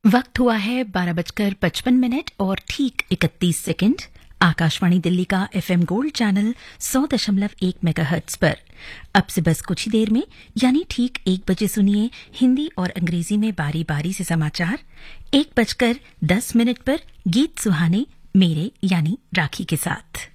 वक्त हुआ है 12:55 और ठीक 31 सेकंड। आकाशवाणी दिल्ली का एफएम गोल्ड चैनल 100.1 मेगाहर्ट्ज पर अब से बस कुछ ही देर में यानी ठीक 1 बजे सुनिए हिंदी और अंग्रेजी में बारी बारी से समाचार। 1:10 पर गीत सुहाने मेरे यानी राखी के साथ।